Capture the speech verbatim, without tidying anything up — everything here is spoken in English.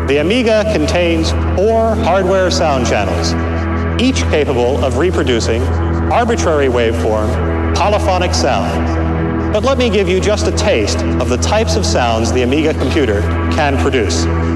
The Amiga contains four hardware sound channels, each capable of reproducing arbitrary waveform, polyphonic sound. But let me give you just a taste of the types of sounds the Amiga computer can produce.